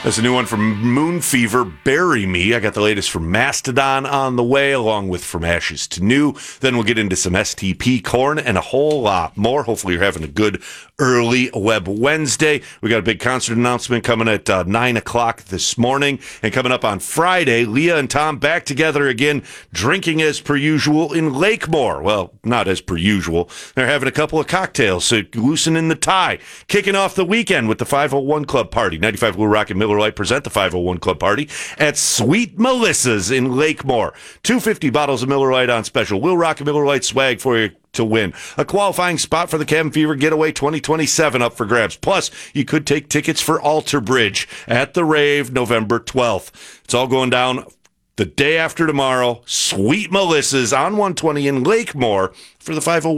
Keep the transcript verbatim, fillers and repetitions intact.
There's a new one from Moon Fever, Bury Me. I got the latest from Mastodon on the way, along with From Ashes to New. Then we'll get into some S T P, Korn, and a whole lot more. Hopefully you're having a good early Web Wednesday. We got a big concert announcement coming at uh, nine o'clock this morning. And coming up on Friday, Leah and Tom back together again, drinking as per usual in Lakemore. Well, not as per usual. They're having a couple of cocktails, so loosening the tie. Kicking off the weekend with the five oh one Club Party. ninety-five Blue Rock and Miller Lite present the five oh one Club Party at Sweet Melissa's in Lakemore. two hundred fifty bottles of Miller Lite on special. Will Rock and Miller Lite swag for you to win. A qualifying spot for the Cabin Fever Getaway twenty twenty-seven up for grabs. Plus, you could take tickets for Alter Bridge at the rave November twelfth. It's all going down the day after tomorrow. Sweet Melissa's on one twenty in Lakemore for the five oh one